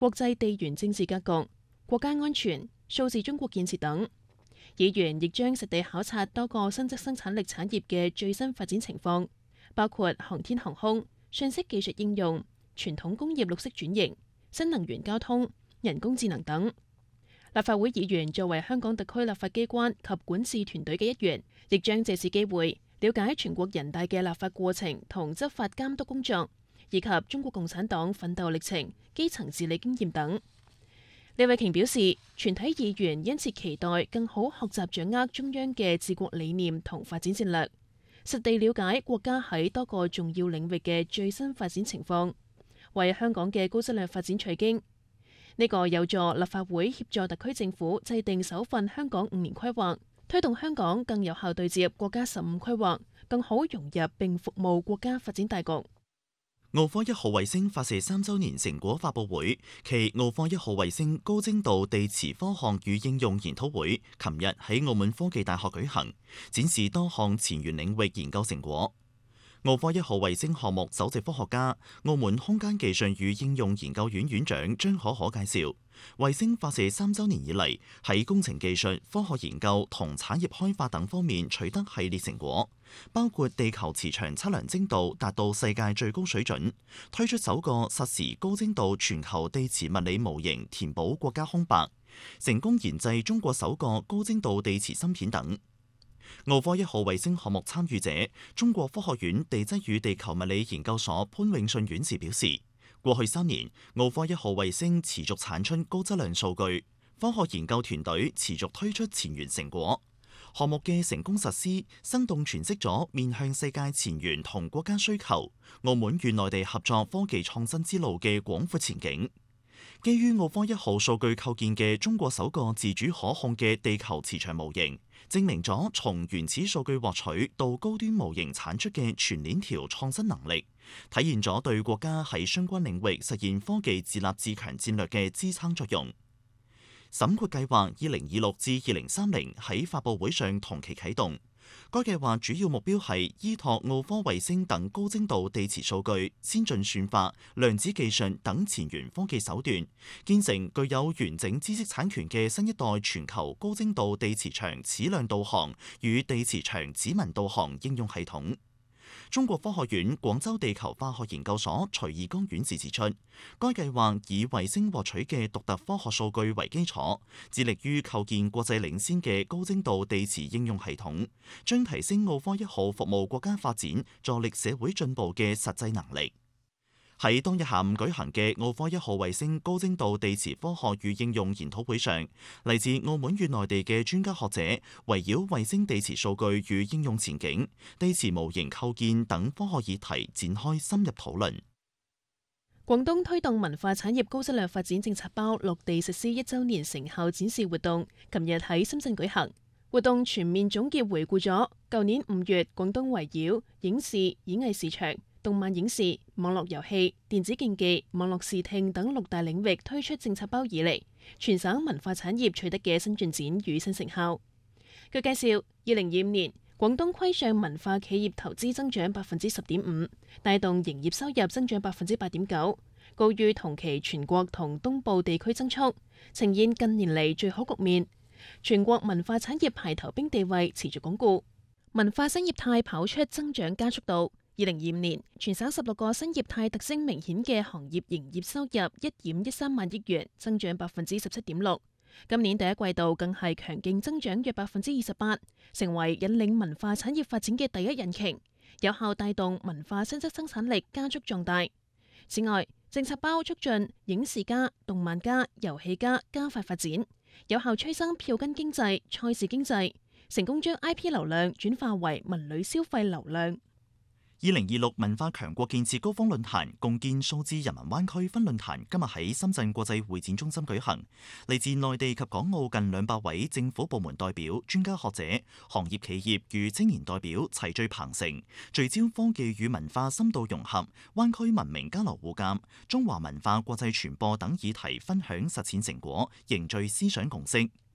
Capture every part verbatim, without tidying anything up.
國際地緣政治格局、國家安全、數字中國建設等。議員亦將實地考察多個新質生產力產業嘅最新發展情況，包括航天航空、信息技術應用、傳統工業綠色轉型、新能源交通、人工智能等。立法會議員作為香港特區立法機關及管治團隊嘅一員，亦將借此機會了解全國人大嘅立法過程同執法監督工作，以及中國共產黨奮鬥歷程、基層治理經驗等。李慧瓊表示，全體議員殷切期待更好學習掌握中央嘅治國理念同發展戰略，實地了解國家喺多個重要領域嘅最新發展情況，為香港嘅高質量發展取經。呢個有助立法會協助特區政府制定首份香港五年規劃，推動香港更有效對接國家十五規劃，更好融入並服務國家發展大局。 奧科一號衛星發射三週年成果發佈會暨奧科一號衛星高精度地磁科學與應用研討會，琴日喺澳門科技大學舉行，展示多項前沿領域研究成果。奧科一號衛星項目首席科學家、澳門空間技術與應用研究院院長張可可介紹，衛星發射三週年以嚟，喺工程技術、科學研究同產業開發等方面取得系列成果，包括地球磁場測量精度達到世界最高水準，推出首個實時高精度全球地磁物理模型填補國家空白，成功研製中國首個高精度地磁芯片等。奧科一號衛星項目參與者、中國科學院地質與地球物理研究所潘永信院士表示，過去三年，奧科一號衛星持續產出高質量數據，科學研究團隊持續推出前沿成果。項目嘅成功實施，生動詮釋咗面向世界前沿同國家需求，澳門與內地合作科技創新之路嘅廣闊前景。基於奧科一號數據構建嘅中國首個自主可控嘅地球磁場模型，證明咗從原始數據獲取到高端模型產出嘅全鏈條創新能力，體現咗對國家喺相關領域實現科技自立自強戰略嘅支撐作用。沈括計劃二零二六至二零三零喺發佈會上同期啟動。該計劃主要目標係依託奧科衛星等高精度地磁數據、先進算法、量子技術等前沿科技手段，建成具有完整知識產權嘅新一代全球高精度地磁場矢量導航與地磁場指紋導航應用系統。中國科學院廣州地球化學研究所徐義剛院士指出，該計劃以衛星獲取嘅獨特科學數據為基礎，致力於構建國際領先嘅高精度地磁應用系統，將提升奧科一號服務國家發展、助力社會進步嘅實際能力。喺當日下午舉行嘅奧科一號衛星高精度地磁科學與應用研討會上，嚟自澳門與內地嘅專家學者圍繞衛星地磁數據與應用前景、地磁模型構建等科學議題展開深入討論。 廣東推動文化產業高質量發展政策包落地實施一週年成效展示活動，琴日喺深圳舉行。活動全面總結回顧咗舊年五月廣東圍繞影視、演藝市場、動漫影視、網絡遊戲、電子競技、網絡視聽等六大領域推出政策包以嚟，全省文化產業取得嘅新進展與新成效。據介紹，二零二五年廣東規上文化企業投資增長百分之十點五，帶動營業收入增長百分之八點九，高於同期全國同東部地區增速，呈現近年嚟最好局面。全國文化產業排頭兵地位持續鞏固，文化新業態跑出增長加速度。二零二五年，全省十六個新業態特徵明顯嘅行業營業收入一點一三萬億元，增長百分之十七點六。今年第一季度更係強勁增長約百分之二十八，成為引領文化產業發展嘅第一引擎，有效帶動文化新質生產力加速壯大。此外，政策包促進影視加、動漫加、遊戲加加快發展，有效催生票根經濟、賽事經濟，成功將 I P 流量轉化為文旅消費流量。 二零二六文化強國建設高峰論壇共建數字人民灣區分論壇今日喺深圳國際會展中心舉行，嚟自內地及港澳近兩百位政府部門代表、專家學者、行業企業與青年代表齊聚鵬城，聚焦科技與文化深度融合、灣區文明交流互鑑、中華文化國際傳播等議題，分享實踐成果，凝聚思想共識。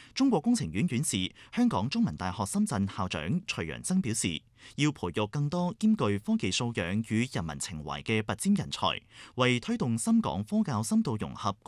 中國工程院院士、香港中文大學深圳校長徐陽增表示，要培育更多兼具科技素養與人民情懷嘅拔尖人才，為推動深港科教深度融合